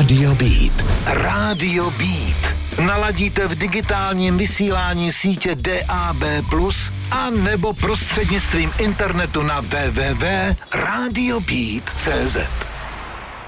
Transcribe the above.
Rádio Beat. Rádio Beat. Naladíte v digitálním vysílání sítě DAB+, a nebo prostřednictvím internetu na www.radiobeat.cz.